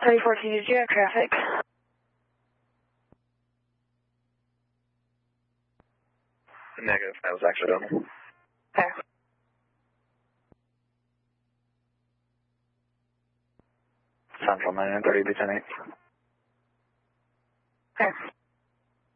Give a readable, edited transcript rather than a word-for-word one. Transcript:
3014, did you have traffic? Negative, that was accidental. Okay. Central 930, B108. Okay.